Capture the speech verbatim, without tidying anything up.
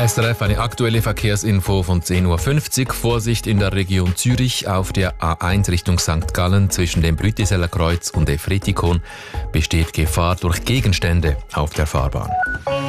S R F, eine aktuelle Verkehrsinfo von zehn Uhr fünfzig. Vorsicht in der Region Zürich auf der A eins Richtung Sankt Gallen zwischen dem Brütiseller Kreuz und Efretikon besteht Gefahr durch Gegenstände auf der Fahrbahn.